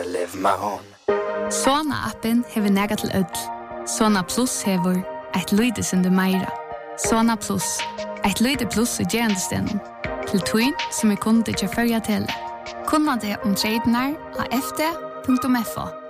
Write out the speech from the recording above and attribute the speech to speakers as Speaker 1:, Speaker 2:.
Speaker 1: gotta live my own.
Speaker 2: Sona-appen hever nega til ødel. Sona Plus hever et lydesende meira. Sona Plus, et lyde plus i gerandestenen. Til tøyn som kunde til førja til. Kunna det om tradenar av fd.fo.